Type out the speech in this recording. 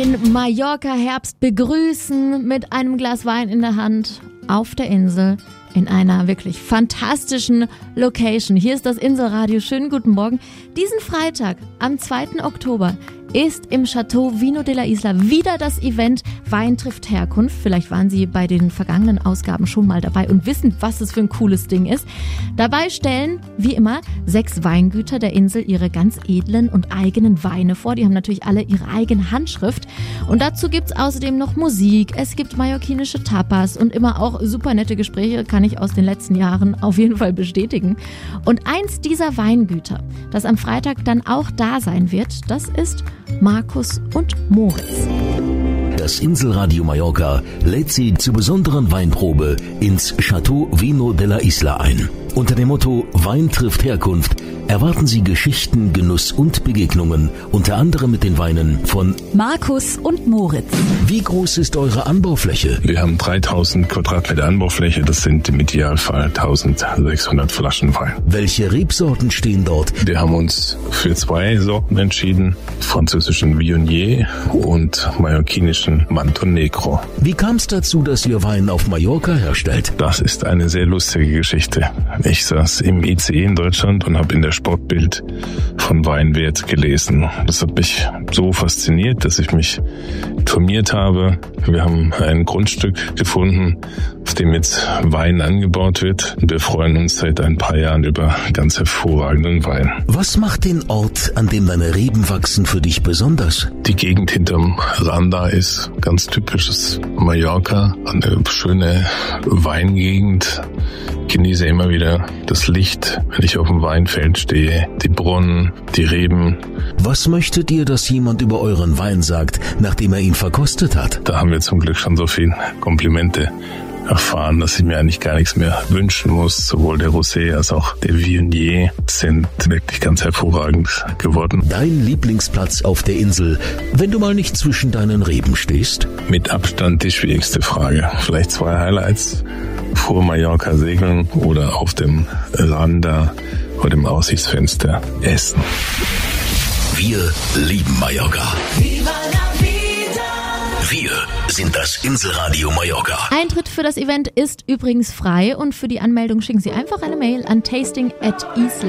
den Mallorca-Herbst begrüßen mit einem Glas Wein in der Hand auf der Insel in einer wirklich fantastischen Location. Hier ist das Inselradio. Schönen guten Morgen. Diesen Freitag, am 2. Oktober, ist im Chateau Vino de la Isla wieder das Event Wein trifft Herkunft. Vielleicht waren Sie bei den vergangenen Ausgaben schon mal dabei und wissen, was es für ein cooles Ding ist. Dabei stellen, wie immer, 6 Weingüter der Insel ihre ganz edlen und eigenen Weine vor. Die haben natürlich alle ihre eigene Handschrift. Und dazu gibt's außerdem noch Musik, es gibt mallorquinische Tapas und immer auch super nette Gespräche, kann ich aus den letzten Jahren auf jeden Fall bestätigen. Und eins dieser Weingüter, das am Freitag dann auch da sein wird, das ist Markus und Moritz. Das Inselradio Mallorca lädt Sie zur besonderen Weinprobe ins Chateau Vino de la Isla ein. Unter dem Motto Wein trifft Herkunft erwarten Sie Geschichten, Genuss und Begegnungen, unter anderem mit den Weinen von Markus und Moritz. Wie groß ist eure Anbaufläche? Wir haben 3000 Quadratmeter Anbaufläche, das sind im Idealfall 1600 Flaschen Wein. Welche Rebsorten stehen dort? Wir haben uns für 2 Sorten entschieden, französischen Viognier und mallorquinischen Montenegro. Wie kam es dazu, dass ihr Wein auf Mallorca herstellt? Das ist eine sehr lustige Geschichte. Ich saß im ICE in Deutschland und habe in der Sportbild von Weinwert gelesen. Das hat mich so fasziniert, dass ich mich informiert habe. Wir haben ein Grundstück gefunden, auf dem jetzt Wein angebaut wird. Und wir freuen uns seit ein paar Jahren über ganz hervorragenden Wein. Was macht den Ort, an dem deine Reben wachsen, für dich besonders? Die Gegend hinterm Randa ist ganz typisches Mallorca. Eine schöne Weingegend. Ich genieße immer wieder das Licht, wenn ich auf dem Weinfeld stehe, die Brunnen, die Reben. Was möchtet ihr, dass jemand über euren Wein sagt, nachdem er ihn verkostet hat? Da haben wir zum Glück schon so viele Komplimente erfahren, dass ich mir eigentlich gar nichts mehr wünschen muss. Sowohl der Rosé als auch der Viognier sind wirklich ganz hervorragend geworden. Dein Lieblingsplatz auf der Insel, wenn du mal nicht zwischen deinen Reben stehst? Mit Abstand die schwierigste Frage. Vielleicht 2 Highlights. Vor Mallorca segeln oder auf dem Randa vor dem Aussichtsfenster essen. Wir lieben Mallorca. Wir sind das Inselradio Mallorca. Eintritt für das Event ist übrigens frei und für die Anmeldung schicken Sie einfach eine Mail an tasting@isla